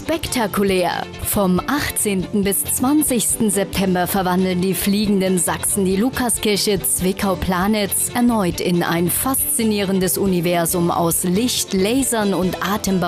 spektakulär. Vom 18. bis 20. September verwandeln die fliegenden Sachsen die Lukaskirche Zwickau-Planitz erneut in ein faszinierendes Universum aus Licht, Lasern und